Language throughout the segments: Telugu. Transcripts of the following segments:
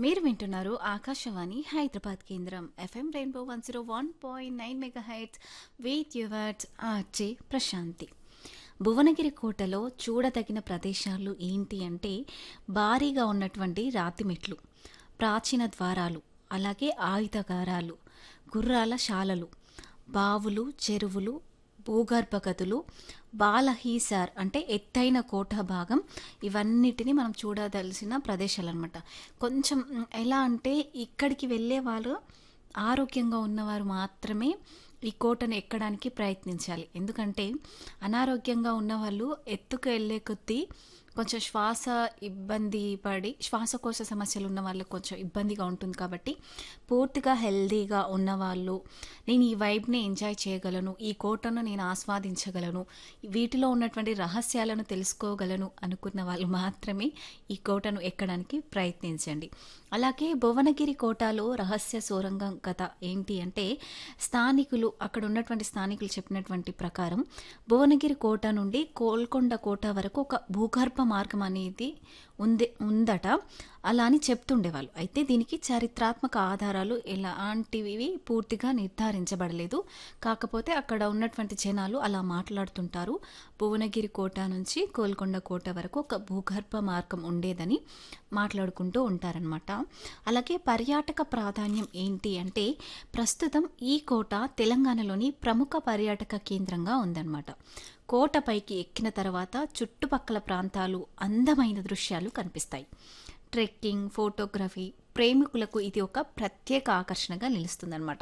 మీరు వింటున్నారు ఆకాశవాణి హైదరాబాద్ కేంద్రం FM rainbow 101.9 megahertz with yours RJ Prashanti. Bhuvanagiri కోటలో చూడదగిన ప్రదేశాలు ఏంటి అంటే భారీగా ఉన్నటువంటి రాతి మెట్లు, ప్రాచీన ద్వారాలు, అలాగే ఆయుధగారాలు, గుర్రాల శాలలు, బావులు, చెరువులు, భూగర్భ గదులు, బాలహీసార్ అంటే ఎత్తైన కోట భాగం, ఇవన్నిటిని మనం చూడదలసిన ప్రదేశాలు అనమాట. కొంచెం ఎలా అంటే ఇక్కడికి వెళ్ళే వాళ్ళు ఆరోగ్యంగా ఉన్నవారు మాత్రమే ఈ కోటను ఎక్కడానికి ప్రయత్నించాలి. ఎందుకంటే అనారోగ్యంగా ఉన్నవాళ్ళు ఎత్తుకు వెళ్ళే కొద్దీ కొంచెం ఇబ్బంది పడి శ్వాసకోశ సమస్యలు ఉన్న వాళ్ళకి కొంచెం ఇబ్బందిగా ఉంటుంది. కాబట్టి పూర్తిగా హెల్దీగా ఉన్నవాళ్ళు, నేను ఈ వైబ్ని ఎంజాయ్ చేయగలను, ఈ కోటను నేను ఆస్వాదించగలను, వీటిలో ఉన్నటువంటి రహస్యాలను తెలుసుకోగలను అనుకున్న వాళ్ళు మాత్రమే ఈ కోటను ఎక్కడానికి ప్రయత్నించండి. అలాగే భువనగిరి కోటలో రహస్య సొరంగం కథ ఏంటి అంటే, అక్కడ ఉన్నటువంటి స్థానికులు చెప్పినటువంటి ప్రకారం భువనగిరి కోట నుండి గోల్కొండ కోట వరకు ఒక భూగర్భ మార్గం అనేది ఉందట. అలా అని చెప్తుండేవాళ్ళు. అయితే దీనికి చారిత్రాత్మక ఆధారాలు ఎలాంటివి పూర్తిగా నిర్ధారించబడలేదు. కాకపోతే అక్కడ ఉన్నటువంటి జనాలు అలా మాట్లాడుతుంటారు. భువనగిరి కోట నుంచి గోల్కొండ కోట వరకు ఒక భూగర్భ మార్గం ఉండేదని మాట్లాడుకుంటూ ఉంటారనమాట. అలాగే పర్యాటక ప్రాధాన్యం ఏంటి అంటే, ప్రస్తుతం ఈ కోట తెలంగాణలోని ప్రముఖ పర్యాటక కేంద్రంగా ఉందన్నమాట. కోటపైకి ఎక్కిన తర్వాత చుట్టుపక్కల ప్రాంతాలు, అందమైన దృశ్యాలు కనిపిస్తాయి. ట్రెక్కింగ్, ఫోటోగ్రఫీ ప్రేమికులకు ఇది ఒక ప్రత్యేక ఆకర్షణగా నిలుస్తుందన్నమాట.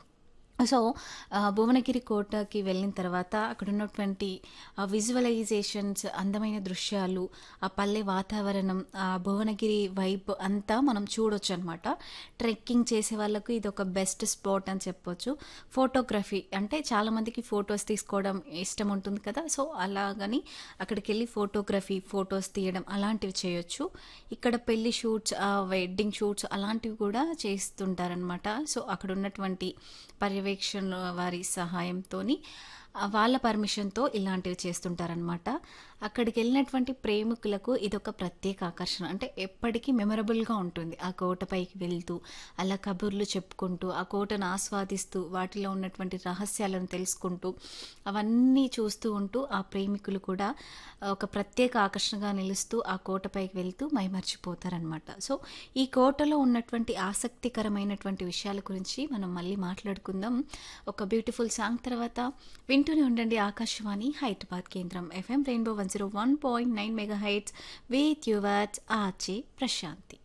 సో భువనగిరి కోటకి వెళ్ళిన తర్వాత అక్కడ ఉన్నటువంటి విజువలైజేషన్స్, అందమైన దృశ్యాలు, ఆ పల్లె వాతావరణం, ఆ భువనగిరి వైబ్ అంతా మనం చూడొచ్చు అనమాట. ట్రెక్కింగ్ చేసే వాళ్ళకు ఇది ఒక బెస్ట్ స్పాట్ అని చెప్పొచ్చు. ఫోటోగ్రఫీ అంటే చాలామందికి ఫొటోస్ తీసుకోవడం ఇష్టం ఉంటుంది కదా, సో అలాగని అక్కడికి వెళ్ళి ఫొటోస్ తీయడం అలాంటివి చేయొచ్చు. ఇక్కడ పెళ్లి షూట్స్, వెడ్డింగ్ షూట్స్ అలాంటివి కూడా చేస్తుంటారనమాట. సో అక్కడ ఉన్నటువంటి పర్యవేక్షణ వారి సహాయంతో, వాళ్ళ పర్మిషన్తో ఇలాంటివి చేస్తుంటారనమాట. అక్కడికి వెళ్ళినటువంటి ప్రేమికులకు ఇదొక ప్రత్యేక ఆకర్షణ. అంటే ఎప్పటికీ మెమరబుల్గా ఉంటుంది. ఆ కోటపైకి వెళ్తూ అలా కబుర్లు చెప్పుకుంటూ, ఆ కోటను ఆస్వాదిస్తూ, వాటిలో ఉన్నటువంటి రహస్యాలను తెలుసుకుంటూ, అవన్నీ చూస్తూ ఉంటూ ఆ ప్రేమికులు కూడా ఒక ప్రత్యేక ఆకర్షణగా నిలుస్తూ ఆ కోటపైకి వెళ్తూ మైమర్చిపోతారనమాట. సో ఈ కోటలో ఉన్నటువంటి ఆసక్తికరమైనటువంటి విషయాల గురించి మనం మళ్ళీ మాట్లాడుకుందాం ఒక బ్యూటిఫుల్ సాంగ్ తర్వాత. వింటూనే ఉండండి ఆకాశవాణి హైదరాబాద్ కేంద్రం FM rainbow 101.9 megahertz with yours RJ Prashanti.